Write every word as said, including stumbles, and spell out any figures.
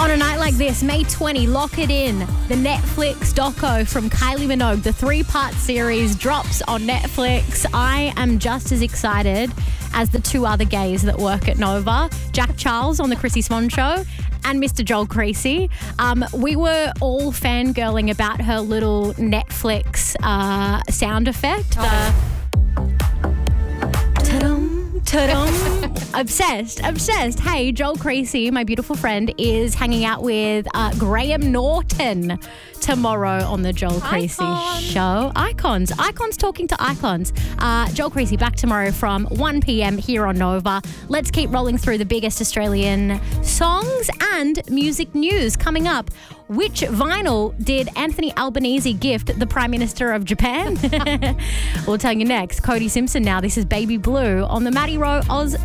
On a night like this, May twentieth, lock it in. The Netflix doco from Kylie Minogue, the three-part series, drops on Netflix. I am just as excited as the two other gays that work at Nova, Jack Charles on the Chrissy Swan Show and Mister Joel Creasy. Um, we were all fangirling about her little Netflix uh, sound effect. Oh. The ta-dum, ta-dum. Obsessed, obsessed. Hey, Joel Creasy, my beautiful friend, is hanging out with uh, Graham Norton tomorrow on the Joel Creasy Icon. Show. Icons. Icons talking to icons. Uh, Joel Creasy back tomorrow from one p.m. here on Nova. Let's keep rolling through the biggest Australian songs and music news coming up. Which vinyl did Anthony Albanese gift the Prime Minister of Japan? We'll tell you next. Cody Simpson now. This is Baby Blue on the Matty Rowe Oz